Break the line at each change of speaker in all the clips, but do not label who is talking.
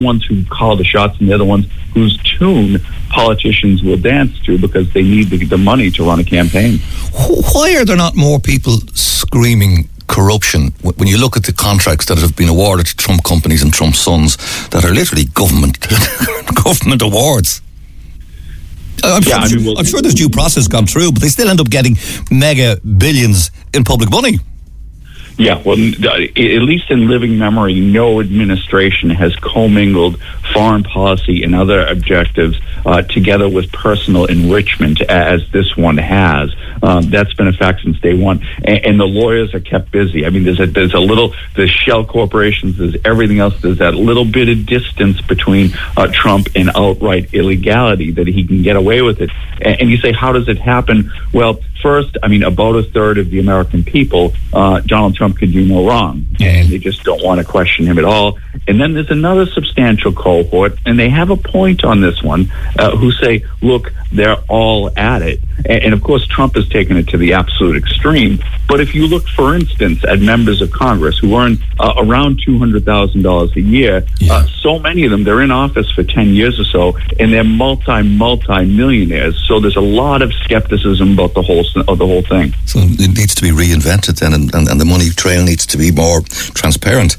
ones who call the shots, and they're the ones whose tune politicians will dance to because they need the money to run a campaign.
Why are there not more people screaming corruption when you look at the contracts that have been awarded to Trump companies and Trump's sons that are literally government awards? I'm sure there's due process gone through, but they still end up getting mega billions in public money.
Yeah, well, at least in living memory, no administration has commingled foreign policy and other objectives together with personal enrichment as this one has. That's been a fact since day one. And the lawyers are kept busy. I mean, there's shell corporations, there's everything else. There's that little bit of distance between Trump and outright illegality that he can get away with it. And you say, how does it happen? Well, first, I mean, about a third of the American people, Donald Trump could do no wrong, and they just don't want to question him at all. And then there's another substantial cohort, and they have a point on this one, who say, look, they're all at it. And of course, Trump has taken it to the absolute extreme. But if you look, for instance, at members of Congress who earn around $200,000 a year, so many of them, they're in office for 10 years or so, and they're multi-millionaires. So there's a lot of skepticism about the whole thing.
So it needs to be reinvented then, and the money trail needs to be more transparent.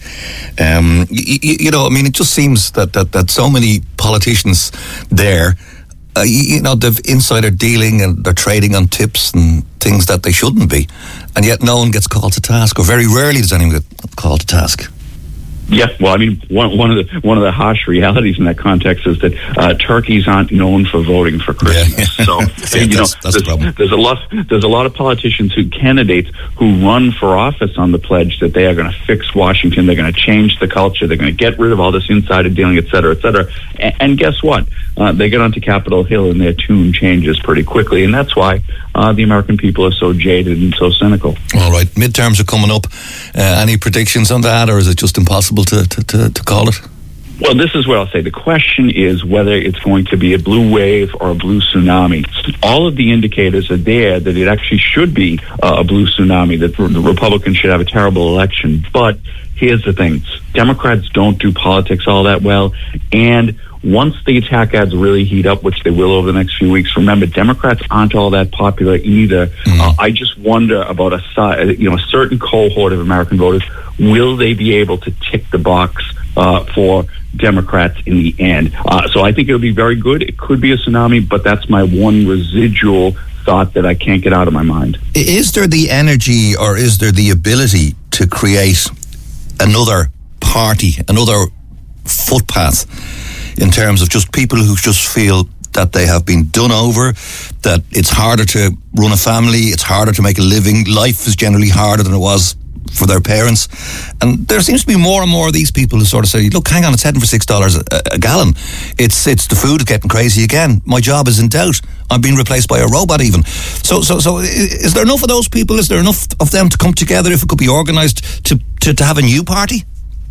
You know, I mean, it just seems that so many politicians there, they've insider dealing and they're trading on tips and things that they shouldn't be, and yet no one gets called to task, or very rarely does anyone get called to task.
Yeah, well, I mean, one of the harsh realities in that context is that turkeys aren't known for voting for Christmas.
Yeah.
So
that's the problem.
There's a lot of politicians candidates who run for office on the pledge that they are going to fix Washington, they're going to change the culture, they're going to get rid of all this insider dealing, et cetera, et cetera. And guess what? They get onto Capitol Hill and their tune changes pretty quickly, and that's why the American people are so jaded and so cynical.
All right, midterms are coming up. Any predictions on that, or is it just impossible to call it?
Well, this is what I'll say. The question is whether it's going to be a blue wave or a blue tsunami. All of the indicators are there that it actually should be a blue tsunami, that the Republicans should have a terrible election. But here's the thing. Democrats don't do politics all that well, and once the attack ads really heat up, which they will over the next few weeks, remember, Democrats aren't all that popular either. I just wonder about a certain cohort of American voters. Will they be able to tick the box for Democrats in the end? So I think it'll be very good. It could be a tsunami, but that's my one residual thought that I can't get out of my mind.
Is there the energy, or is there the ability to create another party, another footpath, in terms of just people who just feel that they have been done over, that it's harder to run a family, it's harder to make a living, life is generally harder than it was for their parents, and there seems to be more and more of these people who sort of say, look, hang on, it's heading for $6 a gallon, it's the food is getting crazy again, my job is in doubt, I'm being replaced by a robot even. So is there enough of those people, is there enough of them to come together, if it could be organised, to have a new party?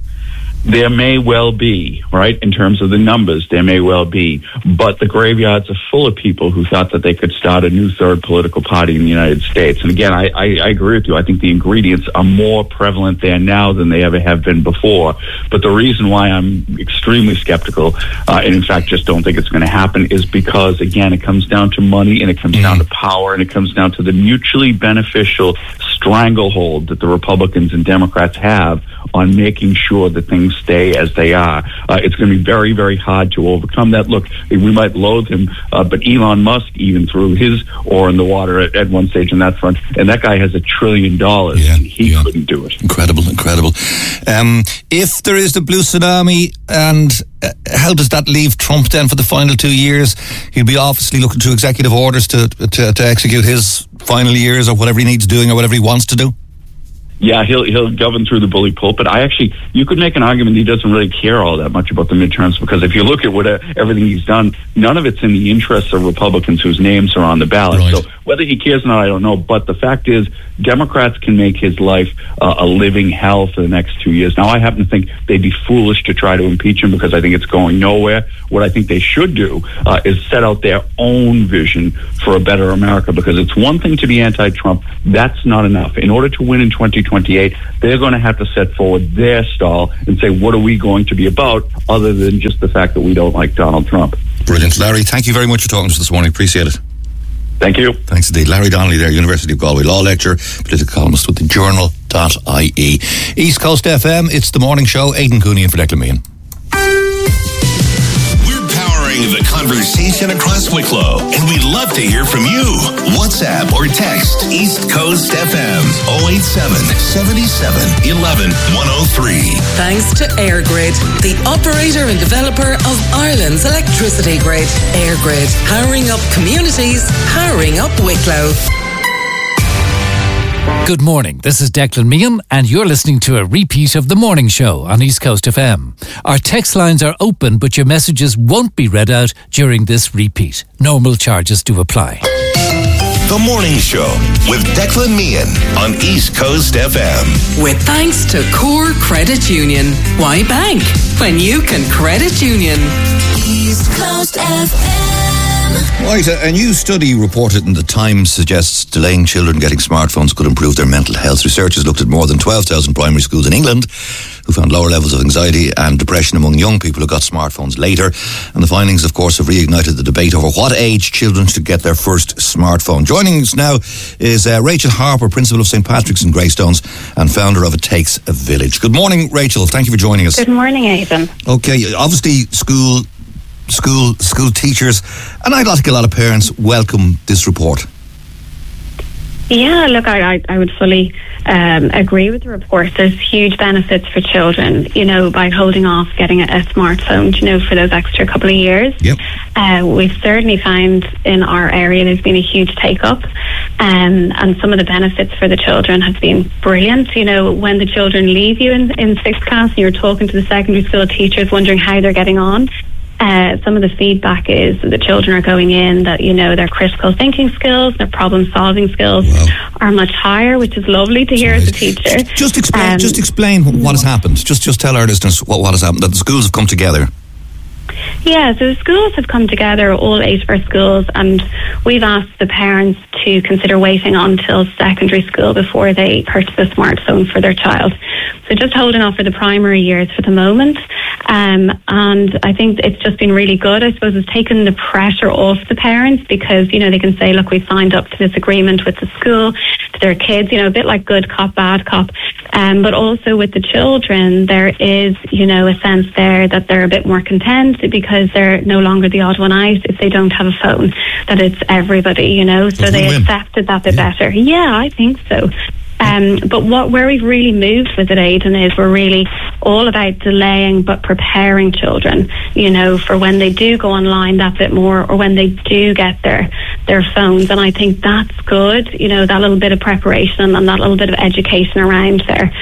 There may well be, right, in terms of the numbers, there may well be. But the graveyards are full of people who thought that they could start a new third political party in the United States. And again, I agree with you. I think the ingredients are more prevalent there now than they ever have been before. But the reason why I'm extremely skeptical, and in fact just don't think it's going to happen, is because, again, it comes down to money, and it comes down to power, and it comes down to the mutually beneficial stranglehold that the Republicans and Democrats have on making sure that things stay as they are. It's going to be very, very hard to overcome that. Look, we might loathe him, but Elon Musk even threw his oar in the water at one stage on that front, and that guy has $1 trillion. And he couldn't do it.
Incredible. If there is the blue tsunami, and how does that leave Trump then for the final 2 years? He'll be obviously looking to executive orders to execute his final years, or whatever he needs doing, or whatever he wants to do.
Yeah, he'll govern through the bully pulpit. You could make an argument he doesn't really care all that much about the midterms, because if you look at everything he's done, none of it's in the interests of Republicans whose names are on the ballot. Right. So Whether he cares or not, I don't know. But the fact is, Democrats can make his life a living hell for the next 2 years. Now, I happen to think they'd be foolish to try to impeach him because I think it's going nowhere. What I think they should do is set out their own vision for a better America, because it's one thing to be anti-Trump. That's not enough. In order to win in 2028, they're going to have to set forward their stall and say, what are we going to be about, other than just the fact that we don't like Donald Trump.
Brilliant. Larry, thank you very much for talking to us this morning. Appreciate it.
Thank you.
Thanks indeed. Larry Donnelly there, University of Galway Law Lecturer, political columnist with the Journal.ie. East Coast FM, it's the morning show. Aidan Cooney in for Declan Meehan.
We're powering the conversation across Wicklow, and we'd love to hear from you. WhatsApp or text East Coast FM 087 77 11 103.
Thanks to EirGrid, the operator and developer of Ireland's electricity grid. EirGrid, powering up communities, powering up Wicklow.
Good morning, this is Declan Meehan and you're listening to a repeat of The Morning Show on East Coast FM. Our text lines are open, but your messages won't be read out during this repeat. Normal charges do apply.
The Morning Show with Declan Meehan on East Coast FM.
With thanks to Core Credit Union. Why bank when you can credit union? East Coast FM.
Right, a new study reported in The Times suggests delaying children getting smartphones could improve their mental health. Researchers looked at more than 12,000 primary schools in England who found lower levels of anxiety and depression among young people who got smartphones later. And the findings, of course, have reignited the debate over what age children should get their first smartphone. Joining us now is Rachel Harper, Principal of St. Patrick's in Greystones and founder of It Takes a Village. Good morning, Rachel. Thank you for joining us.
Good morning, Aidan.
Okay, obviously school teachers, and I think a lot of parents welcome this report.
Yeah, look, I would fully agree with the report. There's huge benefits for children, by holding off getting a smartphone, for those extra couple of years.
Yep.
We've certainly found in our area there's been a huge take-up, and some of the benefits for the children have been brilliant. When the children leave you in sixth class and you're talking to the secondary school teachers wondering how they're getting on, some of the feedback is that the children are going in that, their critical thinking skills, their problem-solving skills are much higher, which is lovely to hear as a teacher.
Just explain what has happened. Just tell our listeners what has happened, that the schools have come together.
Yeah, so the schools have come together, all 8 of our schools, and we've asked the parents to consider waiting until secondary school before they purchase a smartphone for their child. So just holding off for the primary years for the moment. And I think it's just been really good. I suppose it's taken the pressure off the parents because, they can say, look, we signed up to this agreement with the school, to their kids, a bit like good cop, bad cop. But also with the children, there is, a sense there that they're a bit more content because they're no longer the odd one out if they don't have a phone, that it's everybody, so they accepted that bit better. Yeah, I think so. But where we've really moved with it, Aidan, is we're really all about delaying but preparing children, for when they do go online that bit more, or when they do get their phones. And I think that's good, that little bit of preparation and that little bit of education around their,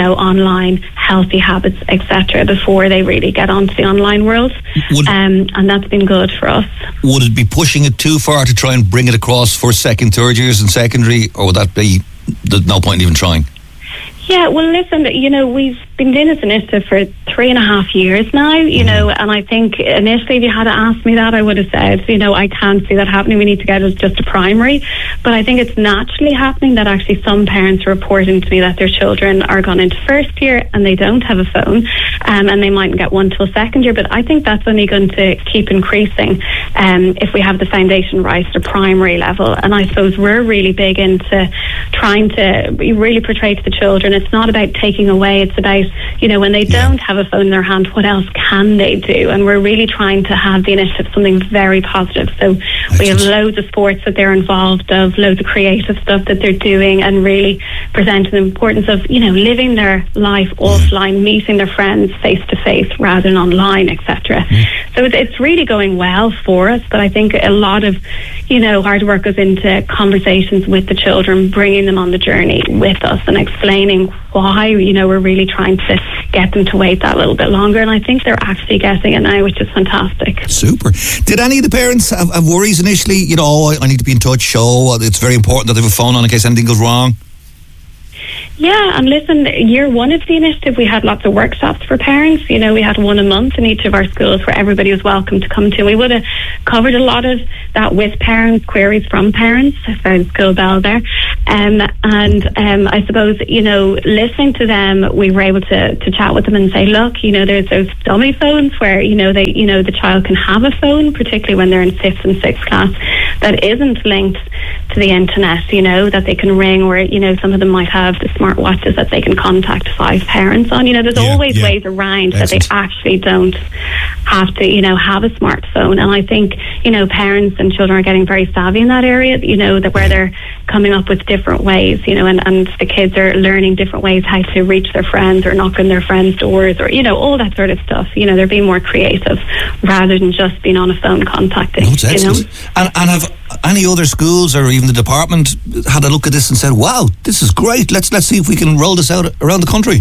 online healthy habits, etc., before they really get onto the online world. And that's been good for us.
Would it be pushing it too far to try and bring it across for second, third years in secondary, or would that be there's no point in even trying?
Yeah, well, listen, we've been doing this initiative for 3.5 years now, and I think initially if you had asked me that, I would have said, I can't see that happening. We need to get it just to primary. But I think it's naturally happening that actually some parents are reporting to me that their children are gone into first year and they don't have a phone, and they mightn't get one till second year. But I think that's only going to keep increasing if we have the foundation right at a primary level. And I suppose we're really big into trying to really portray to the children, it's not about taking away, it's about, when they don't have a phone in their hand, what else can they do? And we're really trying to have the initiative something very positive. So we have loads of sports that they're involved of, loads of creative stuff that they're doing, and really presenting the importance of, living their life offline, meeting their friends face to face rather than online, etc. So it's really going well for us, but I think a lot of, hard work goes into conversations with the children, bringing them on the journey with us and explaining why, we're really trying to get them to wait that little bit longer. And I think they're actually getting it now, which is fantastic.
Super. Did any of the parents have worries initially? I need to be in touch, it's very important that they have a phone on in case anything goes wrong?
Yeah, and listen, year one of the initiative, we had lots of workshops for parents. We had one a month in each of our schools where everybody was welcome to come to. We would have covered a lot of that with parents, queries from parents. I found school bell there. I suppose, listening to them, we were able to chat with them and say, look, there's those dummy phones where, the child can have a phone, particularly when they're in 5th and 6th class, that isn't linked to the internet, that they can ring, or, some of them might have the smartwatches that they can contact 5 parents on. There's always ways around that they actually don't have to, have a smartphone. And I think, parents and children are getting very savvy in that area, that where they're coming up with different ways, and the kids are learning different ways how to reach their friends or knock on their friends' doors, or, all that sort of stuff. They're being more creative rather than just being on a phone contacting.
Oh, and have any other schools or even the department had a look at this and said, wow, this is great, let's see if we can roll this out around the country?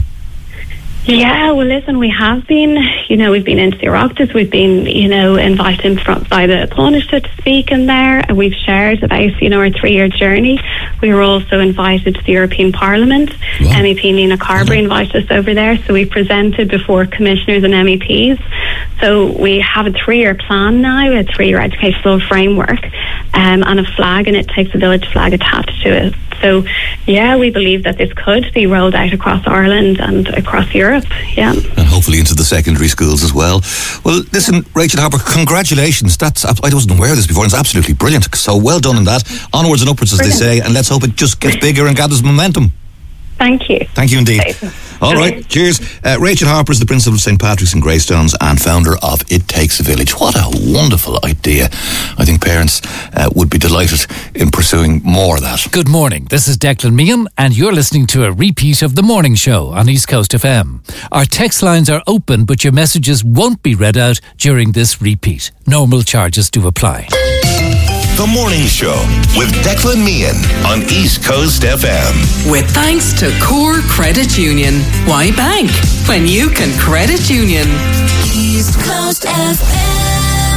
Yeah, well, listen, we have been, we've been into the Oireachtas, we've been, invited by the Taoiseach to speak in there, and we've shared about, our 3-year journey. We were also invited to the European Parliament. Wow. MEP Nina Carberry invited us over there, so we presented before commissioners and MEPs. So we have a 3-year plan now, a 3-year educational framework, and a flag, and it takes a village flag attached to it. So, yeah, we believe that this could be rolled out across Ireland and across Europe, yeah. And
hopefully into the secondary schools as well. Well, listen, Rachel Harper, congratulations. I wasn't aware of this before, and it's absolutely brilliant. So well done on that. Onwards and upwards, as they say, and let's hope it just gets bigger and gathers momentum.
Thank you.
Thank you indeed. All right, cheers. Rachel Harper is the principal of St. Patrick's in Greystones and founder of It Takes a Village. What a wonderful idea. I think parents would be delighted in pursuing more of that.
Good morning. This is Declan Meehan, and you're listening to a repeat of The Morning Show on East Coast FM. Our text lines are open, but your messages won't be read out during this repeat. Normal charges do apply.
The Morning Show with Declan Meehan on East Coast FM.
With thanks to Core Credit Union. Why bank when you can credit union?
East Coast FM.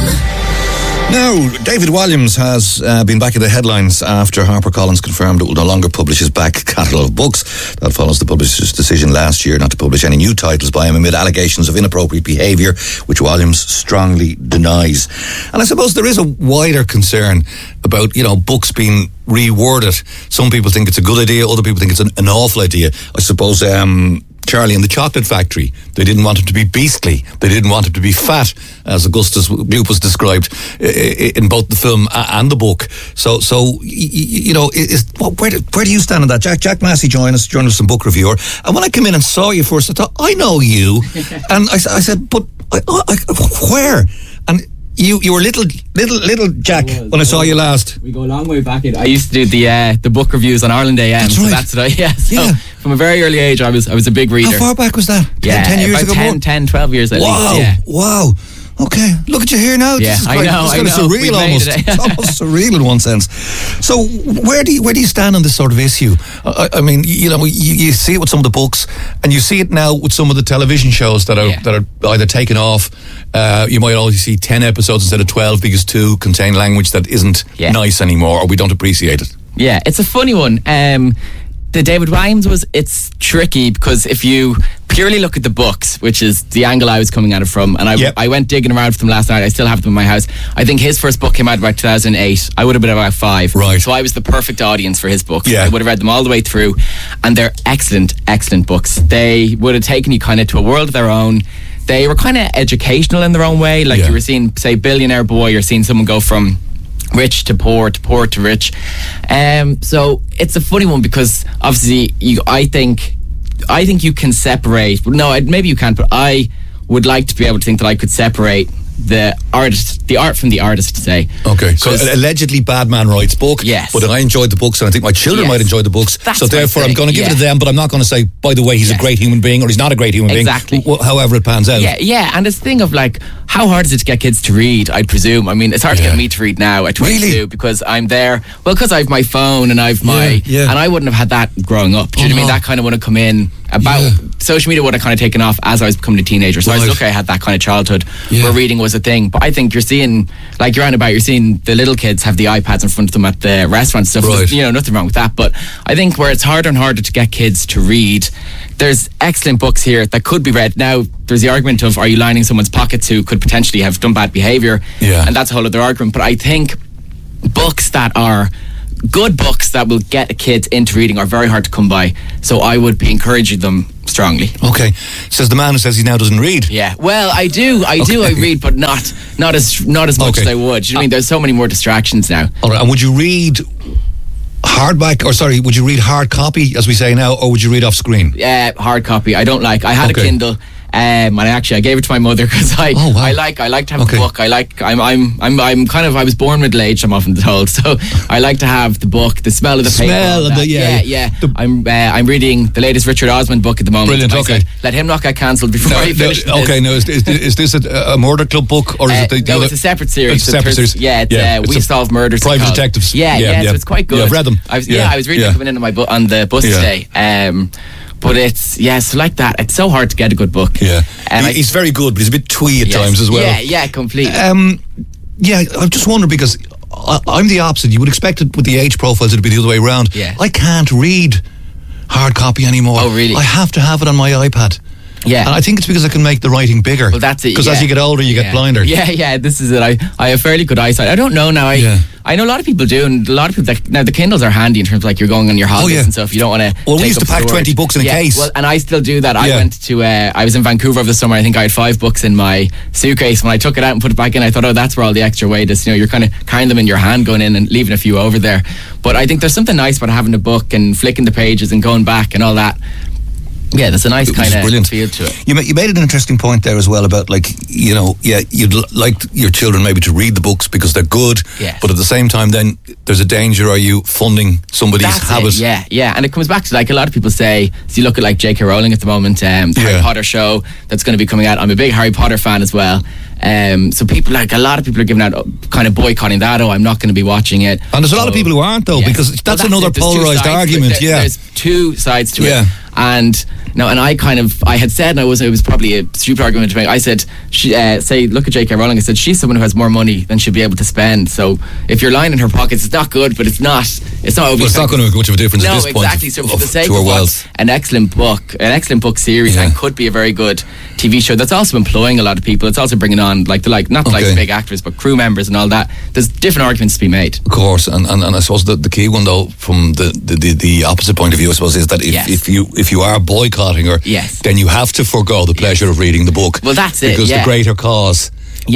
Now, David Walliams has been back in the headlines after HarperCollins confirmed it will no longer publish his back catalogue of books. That follows the publisher's decision last year not to publish any new titles by him amid allegations of inappropriate behaviour, which Walliams strongly denies. And I suppose there is a wider concern about, books being reworded. Some people think it's a good idea, other people think it's an awful idea. I suppose Charlie and the Chocolate Factory, they didn't want him to be beastly, they didn't want him to be fat, as Augustus Gloop was described in both the film and the book. So where do you stand on that? Jack Massey joined us, journalist and book reviewer, and when I came in and saw you first, I thought, I know you. And I said, but where? And you were little Jack when I saw you last.
We go a long way back. I used to do the book reviews on Ireland AM.
That's right.
So that's what from a very early age, I was a big reader.
How far back was that?
Yeah,
10 years ago?
10, 12 years at least.
Yeah. Wow. Okay, look at you here now.
Yeah,
This is quite, it's kind of surreal almost. It's almost surreal in one sense. So where do you stand on this sort of issue? I mean, you see it with some of the books, and you see it now with some of the television shows that are either taken off. You might only see 10 episodes instead of 12 because 2 contain language that isn't nice anymore, or we don't appreciate it. Yeah,
it's a funny one. The David Walliams it's tricky because if you purely look at the books, which is the angle I was coming at it from, and I went digging around for them last night. I still have them in my house. I think his first book came out about 2008. I would have been about 5.
Right.
So I was the perfect audience for his books.
Yeah.
I would have read them all the way through, and they're excellent, excellent books. They would have taken you kind of to a world of their own. They were kind of educational in their own way. Like you were seeing, say, Billionaire Boy, you're seeing someone go from rich to poor to rich. So it's a funny one because obviously I think you can separate. No, maybe you can't, but I would like to be able to think that I could separate the art from the artist, say.
Okay, so allegedly bad man writes book.
Yes,
but I enjoyed the books, and I think my children might enjoy the books. So therefore, I'm going to give it to them. But I'm not going to say, by the way, he's a great human being or he's not a great human being. However it pans out.
Yeah, and it's the thing of like, how hard is it to get kids to read? I'd presume. I mean, it's hard to get me to read now at 22 because I'm there. Well, because I have my phone and I've my and I wouldn't have had that growing up. Do you know what I mean? That kind of would have come in about social media would have kind of taken off as I was becoming a teenager. So I was lucky I had that kind of childhood where reading was a thing. But I think you're seeing, like you're on about, you're seeing the little kids have the iPads in front of them at the restaurants and stuff. There's, you know, nothing wrong with that. But I think where it's harder and harder to get kids to read, there's excellent books here that could be read. Now, there's the argument of, are you lining someone's pockets who could potentially have done bad behaviour? Yeah. And that's a whole other argument. But I think books that are good books that will get kids into reading are very hard to come by. So I would be encouraging them strongly.
Okay. Says the man who says he now doesn't read.
Yeah. Well, I do. I read, but not as much as I would. You know what I mean? There's so many more distractions now.
All right. And would you read would you read hard copy, as we say now, or would you read off screen?
Yeah, hard copy. I don't like. I had a Kindle. And I gave it to my mother because I like to have a book. I was born middle aged, I'm often told, so I like to have the book, the smell of the paper. I'm reading the latest Richard Osman book at the moment.
Brilliant. Okay,
let him not get cancelled before I finish.
Okay, now is this a murder club book or is it
it's a separate series?
It's a separate series.
Yeah, We Solve Murders.
Private detectives.
Yeah. So it's quite good.
Yeah, I've read them.
I was reading them coming into my on the bus today. But it's so like that. It's so hard to get a good book.
Yeah, he's very good, but he's a bit twee at times as well.
Yeah, completely.
I just wonder because I'm the opposite. You would expect it with the age profiles it'd be the other way around.
Yeah.
I can't read hard copy anymore.
Oh, really?
I have to have it on my iPad.
Yeah,
and I think it's because I can make the writing bigger.
Well, that's it.
Because as you get older, you get blinder.
Yeah. This is it. I have fairly good eyesight. I don't know now. I know a lot of people do, and a lot of people now the Kindles are handy in terms of like you're going on your holidays and stuff. You don't want to.
Well, we used to pack 20 books in a case.
Well, and I still do that. I went to. I was in Vancouver over the summer. I think I had 5 books in my suitcase. When I took it out and put it back in, I thought, oh, that's where all the extra weight is. You know, you're kind of carrying them in your hand, going in and leaving a few over there. But I think there's something nice about having a book and flicking the pages and going back and all that. Yeah, there's a nice kind of feel to it.
You made an interesting point there as well about you'd like your children maybe to read the books because they're good, but at the same time then there's a danger, are you funding somebody's habit?
Yeah, and it comes back to like a lot of people say, so you look at like J.K. Rowling at the moment, the Harry Potter show that's going to be coming out. I'm a big Harry Potter fan as well. So people, like a lot of people are giving out kind of boycotting that. Oh, I'm not going to be watching it.
And there's a lot of people who aren't though, because that's another polarised argument.
There's 2 sides to it. And I had said, and it was probably a stupid argument to make. I said, look at J.K. Rowling. I said, she's someone who has more money than she'll be able to spend. So if you're lying in her pockets, it's not good, but it's not
going to make much of a difference at this point.
No, exactly. So for the sake of what's an excellent book series, and could be a very good TV show that's also employing a lot of people. It's also bringing on not the big actors, but crew members and all that. There's different arguments to be made.
Of course, and I suppose the key one though, from the opposite point of view, I suppose, is that if you are boycotting her, then you have to forego the pleasure of reading the book.
Well, that's it.
Because the greater cause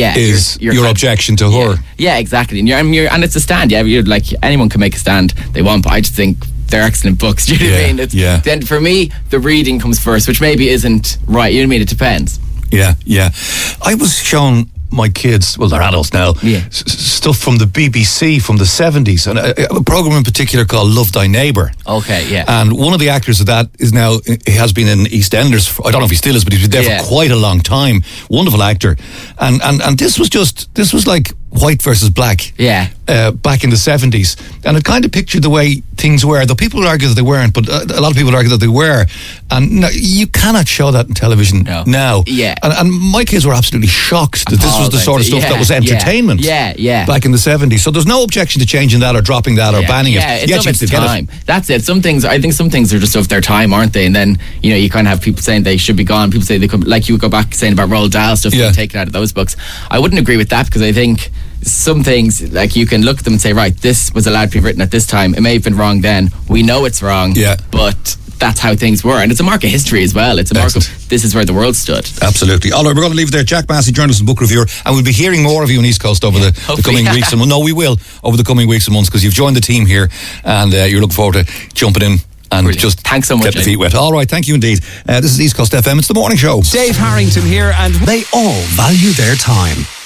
is your objection to her.
Yeah, exactly. And it's a stand. Yeah, you're like anyone can make a stand they want, but I just think they're excellent books. Do you know what I mean? Then for me, the reading comes first, which maybe isn't right. You know what I mean? It depends.
Yeah. I was shown my kids, well, they're adults now, stuff from the BBC from the 70s, and a program in particular called Love Thy Neighbour.
Okay, yeah.
And one of the actors of that is now, he has been in EastEnders, I don't know if he still is, but he's been there for quite a long time. Wonderful actor. And this was like white versus black back in the 70s, and it kind of pictured the way things were, though people would argue that they weren't, but a lot of people would argue that they were, and no, you cannot show that in television now. And my kids were absolutely shocked that this was the sort of stuff that was entertainment back in the 70s. So there's no objection to changing that or dropping that or banning it.
It's of its time. That's it. I think some things are just of their time, aren't they? And then you kind of have people saying they should be gone. People say they could, like you would go back saying about Roald Dahl stuff taken out of those books. I wouldn't agree with that, because I think some things, like, you can look at them and say, right, this was allowed to be written at this time. It may have been wrong then. We know it's wrong, but that's how things were. And it's a mark of history as well. It's a mark of this is where the world stood.
Absolutely. All right, we're going to leave it there. Jack Massey, journalist and book reviewer, and we'll be hearing more of you on East Coast over the coming weeks. And we will over the coming weeks and months, because you've joined the team here, and you're looking forward to jumping in and just
thanks so much,
get the feet wet. All right, thank you indeed. This is East Coast FM. It's the morning show.
Dave Harrington here, and they all value their time.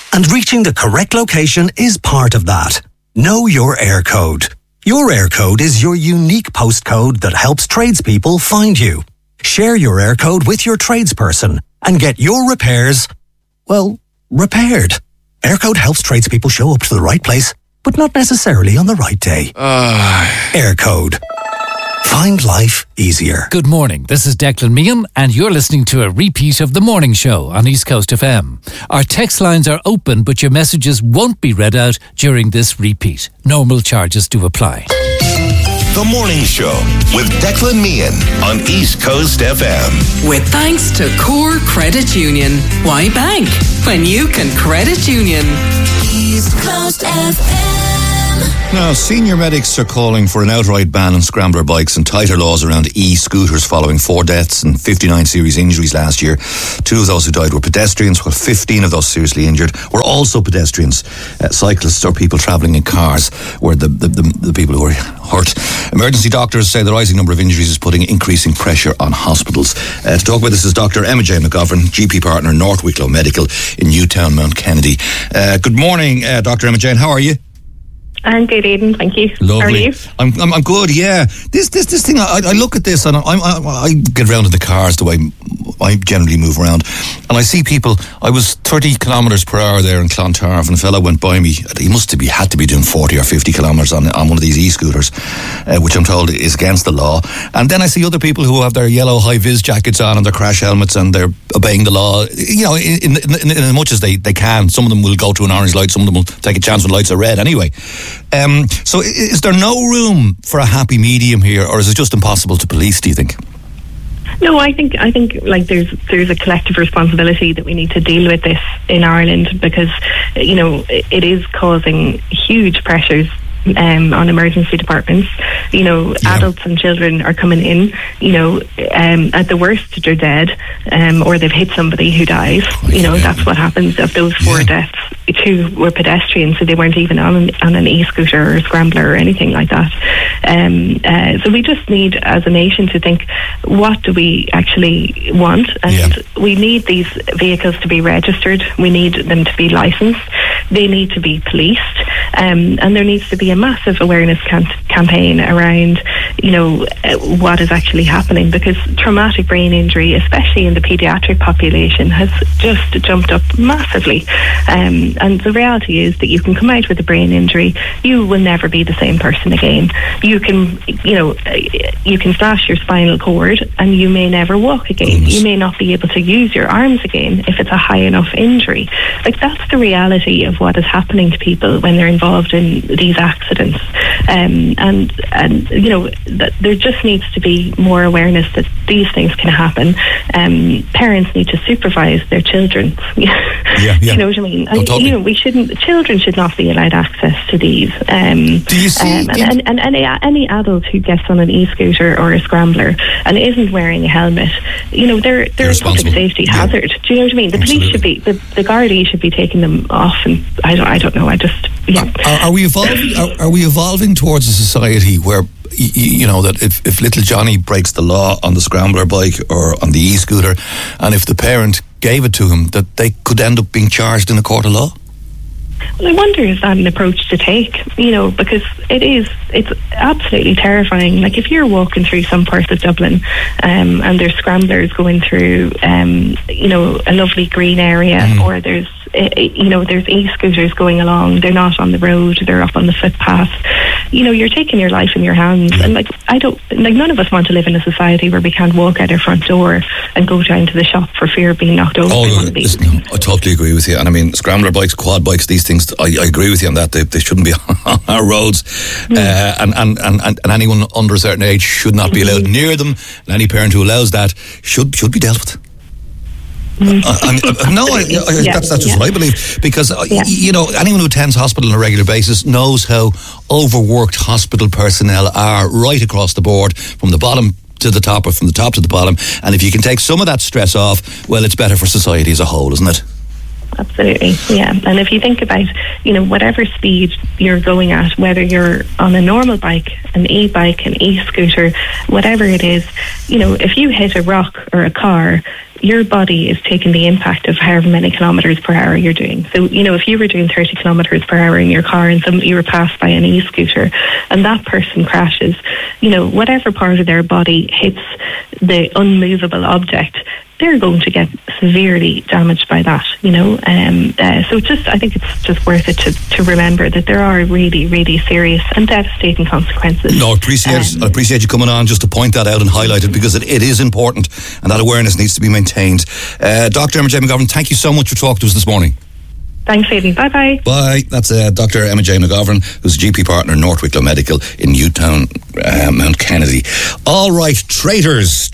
And reaching the correct location is part of that. Know your air code. Your air code is your unique postcode that helps tradespeople find you. Share your air code with your tradesperson and get your repairs, well, repaired. Air code helps tradespeople show up to the right place, but not necessarily on the right day. Air code. Find life easier.
Good morning. This is Declan Meehan, and you're listening to a repeat of The Morning Show on East Coast FM. Our text lines are open, but your messages won't be read out during this repeat. Normal charges do apply.
The Morning Show with Declan Meehan on East Coast FM.
With thanks to Core Credit Union. Why bank when you can credit union?
East Coast FM.
Now, senior medics are calling for an outright ban on scrambler bikes and tighter laws around e-scooters following 4 deaths and 59 serious injuries last year. 2 of those who died were pedestrians, while 15 of those seriously injured were also pedestrians. Cyclists or people travelling in cars were the people who were hurt. Emergency doctors say the rising number of injuries is putting increasing pressure on hospitals. To talk about this is Dr. Emma J. McGovern, GP partner, North Wicklow Medical in Newtown, Mount Kennedy. Good morning, Dr. Emma Jane. How are you?
I'm good, Aidan. Thank you.
Lovely.
How are you?
I'm good. Yeah. This thing. I look at this and I get around in the cars the way I generally move around, and I see people. I was 30 kilometres per hour there in Clontarf, and a fella went by me. He had to be doing 40 or 50 kilometres on one of these e-scooters, which I'm told is against the law. And then I see other people who have their yellow high-vis jackets on and their crash helmets, and they're obeying the law. You know, in as much as they can. Some of them will go to an orange light. Some of them will take a chance when lights are red. Anyway. So is there no room for a happy medium here, or is it just impossible to police, do you think?
No, I think like there's a collective responsibility that we need to deal with this in Ireland, because you know it is causing huge pressures on emergency departments. You know, adults and children are coming in, you know, at the worst they're dead, or they've hit somebody who dies. You know, that's what happens. Of those 4 deaths, 2 were pedestrians, so they weren't even on an e-scooter or a scrambler or anything like that. So we just need, as a nation, to think, what do we actually want? And we need these vehicles to be registered. We need them to be licensed. They need to be policed. And there needs to be a massive awareness campaign around, you know, what is actually happening, because traumatic brain injury, especially in the paediatric population, has just jumped up massively. And the reality is that you can come out with a brain injury, you will never be the same person again. You can, you know, you can slash your spinal cord and you may never walk again. You may not be able to use your arms again if it's a high enough injury. Like, that's the reality of what is happening to people when they're involved in these accidents. And you know, that there just needs to be more awareness that these things can happen. Parents need to supervise their children. You know what I mean? Totally. You know, children should not be allowed access to these.
Do you see?
And any adult who gets on an e-scooter or a scrambler and isn't wearing a helmet, you know, they're a public safety hazard. Do you know what I mean? The police should be, the Gardaí should be taking them off, and I don't know. Are we
evolving towards a society where, you know, that if little Johnny breaks the law on the scrambler bike or on the e-scooter, and if the parent gave it to him, that they could end up being charged in a court of law?
Well, I wonder, is that an approach to take? You know, because it's absolutely terrifying. Like, if you're walking through some parts of Dublin and there's scramblers going through, you know, a lovely green area, or there's e-scooters going along, they're not on the road, they're up on the footpath. You know, you're taking your life in your hands. And none of us want to live in a society where we can't walk out our front door and go down to the shop for fear of being knocked over.
Listen, I totally agree with you. And I mean, scrambler bikes, quad bikes, these things, I agree with you on that. They shouldn't be on our roads. And anyone under a certain age should not be allowed near them. And any parent who allows that should be dealt with. That's just what I believe, because you know, anyone who attends hospital on a regular basis knows how overworked hospital personnel are right across the board, from the bottom to the top or from the top to the bottom. And if you can take some of that stress off, well, it's better for society as a whole, isn't it?
Absolutely, yeah. And if you think about, you know, whatever speed you're going at, whether you're on a normal bike, an e-bike, an e-scooter, whatever it is, you know, if you hit a rock or a car,
your body is taking the impact of however many kilometres per hour you're doing. So, if you were doing 30 kilometres per hour in your car and you were passed by an e-scooter and that person crashes, whatever part of their body hits the unmovable object, they're going to get severely damaged by that, so I think it's just worth it to remember that there are really, really serious and devastating consequences.
No, I appreciate you coming on just to point that out and highlight it, because it is important and that awareness needs to be maintained. Dr. Emma J. McGovern, thank you so much for talking to us this morning.
Thanks, Aidan. Bye-bye.
Bye. That's Dr. Emma J. McGovern, who's a GP partner in North Wicklow Medical in Newtown, Mount Kennedy. All right, traitors.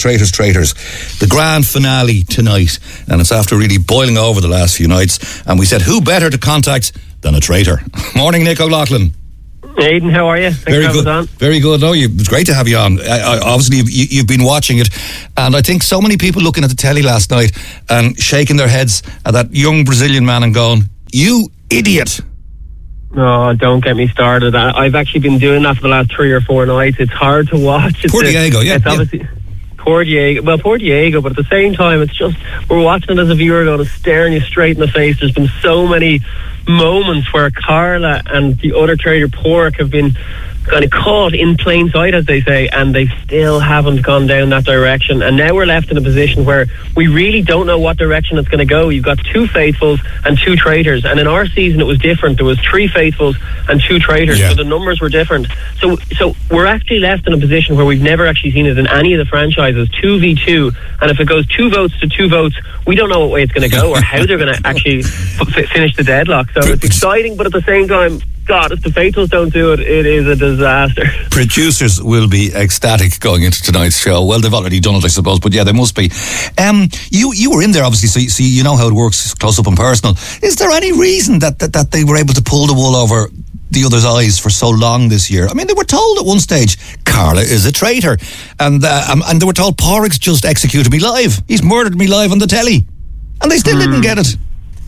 The grand finale tonight, and it's after really boiling over the last few nights, and we said, who better to contact than a traitor? Morning, Nick O'Loughlin.
Aidan, how are you? Thanks
Very
for having
good.
us on.
Very good. No, it's great to have you on. Obviously, you've been watching it, and I think so many people looking at the telly last night and shaking their heads at that young Brazilian man and going, "You idiot!"
No, don't get me started. I've actually been doing that for the last 3 or 4 nights. It's hard to watch.
Poor Diego, yeah.
It's obviously poor Diego, but at the same time, it's just, we're watching it as a viewer going, it's staring you straight in the face. There's been so many moments where Carla and the other traitor Pork have been kind of caught in plain sight, as they say, and they still haven't gone down that direction. And now we're left in a position where we really don't know what direction it's going to go. You've got 2 faithfuls and 2 traitors, and in our season it was different. There was 3 faithfuls and 2 traitors, so the numbers were different. So we're actually left in a position where we've never actually seen it in any of the franchises, 2v2, and if it goes 2 votes to 2 votes, we don't know what way it's going to go or how they're going to actually finish the deadlock. So it's exciting, but at the same time, God, if the faithfuls don't do it, it is a disaster.
Producers will be ecstatic going into tonight's show. Well, they've already done it, I suppose, but yeah, they must be. You were in there, obviously, so you know how it works, close up and personal. Is there any reason that they were able to pull the wool over the other's eyes for so long this year? I mean, they were told at one stage, Carla is a traitor, and they were told, Porrick's just executed me live. He's murdered me live on the telly. And they still didn't get it.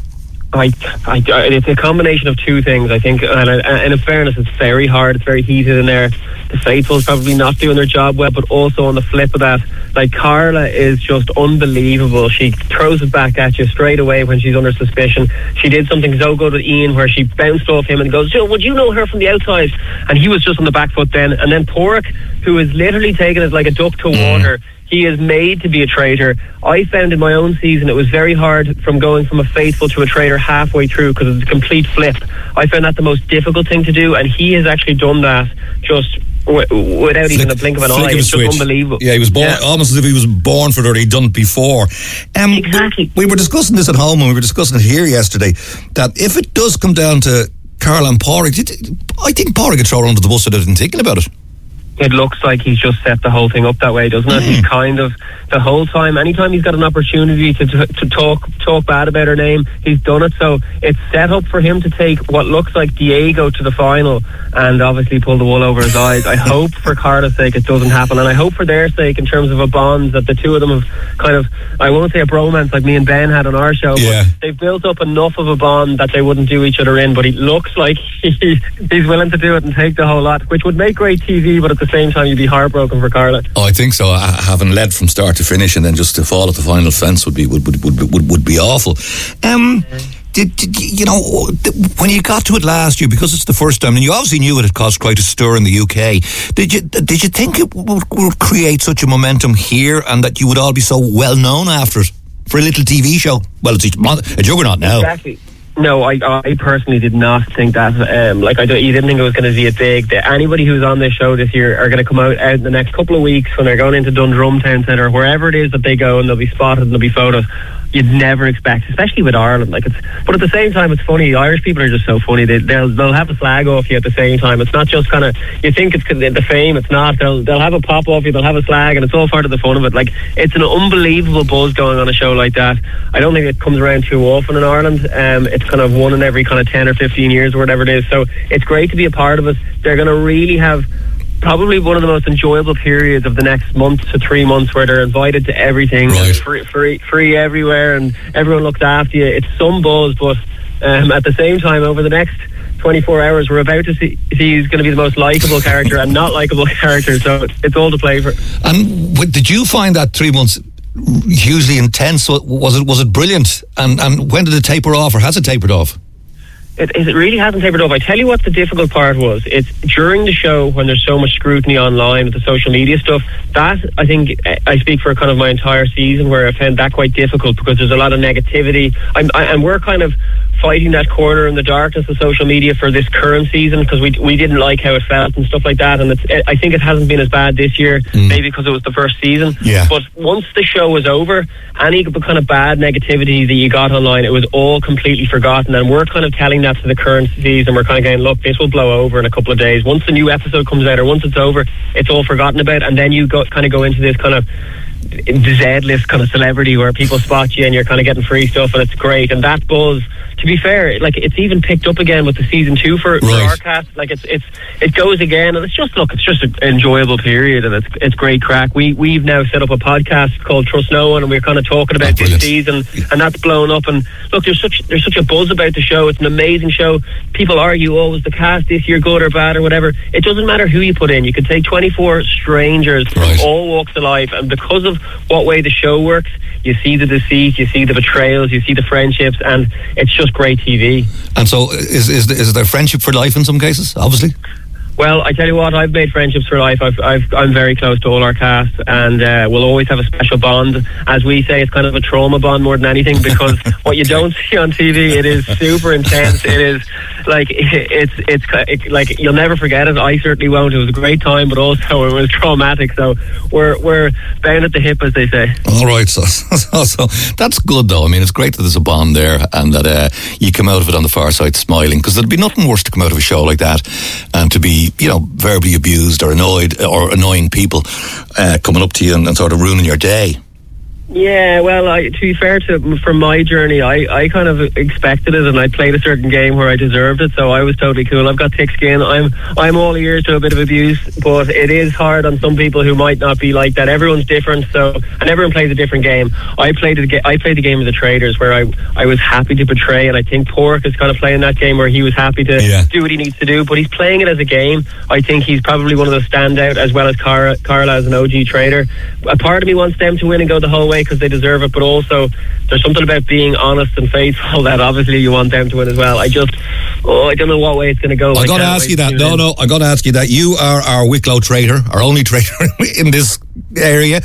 It's a combination of 2 things, I think, and in fairness, it's very hard, it's very heated in there. The faithfuls probably not doing their job well, but also on the flip of that, like, Carla is just unbelievable. She throws it back at you straight away when she's under suspicion. She did something so good with Ian where she bounced off him and goes, would you know her from the outside? And he was just on the back foot then. And then Porrick, who is literally taking it like a duck to water, he is made to be a traitor. I found in my own season it was very hard from going from a faithful to a traitor halfway through, because it's a complete flip. I found that the most difficult thing to do, and he has actually done that just without even a blink of an eye. It's just unbelievable.
Yeah, he was born almost as if he was born for it, or he'd done it before.
Exactly.
We were discussing this at home, and we were discussing it here yesterday, that if it does come down to Carla and Porrick, I think Porrick could throw her under the bus without even thinking about it.
It looks like he's just set the whole thing up that way, doesn't it? He's kind of, the whole time, anytime he's got an opportunity to talk bad about her name, he's done it. So it's set up for him to take what looks like Diego to the final and obviously pull the wool over his eyes. I hope for Carla's sake it doesn't happen, and I hope for their sake in terms of a bond that the 2 of them have kind of, I won't say a bromance like me and Ben had on our show, but they've built up enough of a bond that they wouldn't do each other in. But he looks like he's willing to do it and take the whole lot, which would make great TV, but at the same time you'd be heartbroken for Carla.
Oh, I think so. Having led from start to finish and then just to fall at the final fence would be awful. Did you know, when you got to it last year, because it's the first time, and you obviously knew it had caused quite a stir in the UK, did you think it would create such a momentum here, and that you would all be so well known after it for a little TV show? Well, it's a juggernaut now.
Exactly. No, I personally did not think that. You didn't think it was going to be a big. Anybody who's on this show this year are going to come out in the next couple of weeks when they're going into Dundrum Town Centre, wherever it is that they go, and they'll be spotted and there'll be photos. You'd never expect, especially with Ireland. But at the same time, it's funny. Irish people are just so funny. They'll have a flag off you at the same time. It's not just kind of, you think it's the fame. It's not. They'll have a pop off you. They'll have a slag, and it's all part of the fun of it. Like, it's an unbelievable buzz going on a show like that. I don't think it comes around too often in Ireland. It's kind of one in every kind of 10 or 15 years or whatever it is. So it's great to be a part of it. They're going to really have probably one of the most enjoyable periods of the next month to 3 months, where they're invited to everything, free everywhere, and everyone looks after you. It's some buzz, but at the same time, over the next 24 hours, we're about to see who's going to be the most likeable character and not likeable character, so it's all to play for.
And did you find that 3 months hugely intense. Was it brilliant? And when did it taper off, or has it tapered off?
It really hasn't tapered off. I tell you what the difficult part was. It's during the show when there's so much scrutiny online with the social media stuff. That, I think, I speak for kind of my entire season, where I found that quite difficult because there's a lot of negativity. And we're kind of fighting that corner in the darkness of social media for this current season because we didn't like how it felt and stuff like that. And I think it hasn't been as bad this year, maybe because it was the first season.
Yeah.
But once the show was over, any kind of bad negativity that you got online, it was all completely forgotten. And we're kind of telling that to the current season. We're kind of going, look, this will blow over in a couple of days. Once the new episode comes out, or once it's over, it's all forgotten about. And then you go into this kind of Z-list kind of celebrity where people spot you and you're kind of getting free stuff, and it's great. And that buzz, to be fair, like, it's even picked up again with the season 2 for our cast. Like, it goes again, and it's just an enjoyable period, and it's great crack. We've now set up a podcast called Trust No One, and we're kind of talking about this season, and that's blown up. And look, there's such a buzz about the show. It's an amazing show. People argue, was the cast this year good or bad or whatever. It doesn't matter who you put in. You could take 24 strangers from all walks of life, and because of what way the show works, you see the deceit, you see the betrayals, you see the friendships, and it's just great TV. And so is there friendship for life in some cases, obviously? Well, I tell you what, I've made friendships for life. I'm very close to all our cast, and we'll always have a special bond. As we say, it's kind of a trauma bond more than anything, because what you don't see on TV, it is super intense. It is like it's like you'll never forget it. I certainly won't. It was a great time, but also it was traumatic. So we're bound at the hip, as they say. All right, so that's good though. I mean, it's great that there's a bond there, and that you come out of it on the far side smiling, because there'd be nothing worse to come out of a show like that and to be, verbally abused or annoyed or annoying people coming up to you and sort of ruining your day. Yeah, well, to be fair from my journey, I kind of expected it, and I played a certain game where I deserved it, so I was totally cool. I've got thick skin. I'm all ears to a bit of abuse, but it is hard on some people who might not be like that. Everyone's different, and everyone plays a different game. I played the game of the traitors, where I was happy to betray, and I think Pork is kind of playing that game where he was happy to do what he needs to do, but he's playing it as a game. I think he's probably one of the standout, as well as Carla as an OG traitor. A part of me wants them to win and go the whole way because they deserve it, but also there's something about being honest and faithful that obviously you want them to win as well. I don't know what way it's going to go. I got to ask you that. I got to ask you that. You are our Wicklow traitor, our only traitor in this area.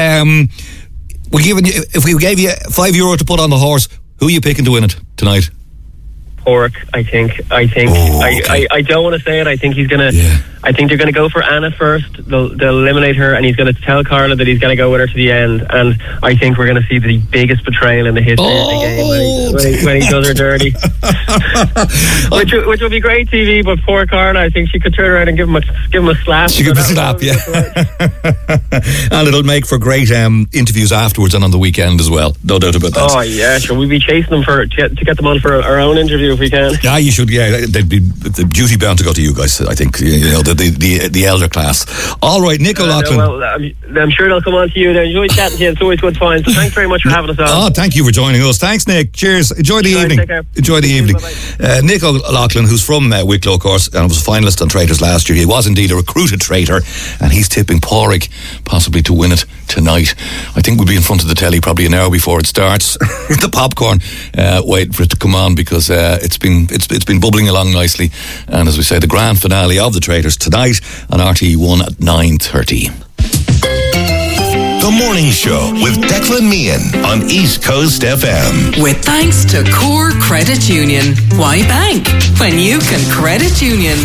If we gave you €5 to put on the horse, who are you picking to win it tonight? Pork, I think. Okay. I don't want to say it. I think he's gonna. Yeah. I think they're going to go for Anna first. They'll eliminate her, and he's going to tell Carla that he's going to go with her to the end. And I think we're going to see the biggest betrayal in the history of the game when he does her dirty. which will be great TV. But poor Carla, I think she could turn around and give him a slap. She give him a slap, yeah. And it'll make for great interviews afterwards and on the weekend as well. No doubt about that. Oh yeah, sure. We'll be chasing them to get them on for our own interview if we can. Yeah, you should. Yeah, they'd be the duty bound to go to you guys. I think the elder class. All right, Nick O'Loughlin. I'm sure they'll come on to you. They enjoy chatting to you. It's always good fun. So thanks very much for having us on. Oh, thank you for joining us. Thanks, Nick. Cheers. Enjoy the evening. Enjoy the evening. Nick O'Loughlin, who's from Wicklow, of course, and was a finalist on Traitors last year. He was indeed a recruited traitor, and he's tipping Porrick possibly to win it tonight. I think we'll be in front of the telly probably an hour before it starts with the popcorn, waiting for it to come on, because it's been bubbling along nicely. And as we say, the grand finale of the Traitors tonight on RTE1 at 9:30.
The Morning Show with Declan Meehan on East Coast FM.
With thanks to Core Credit Union. Why bank when you can credit union?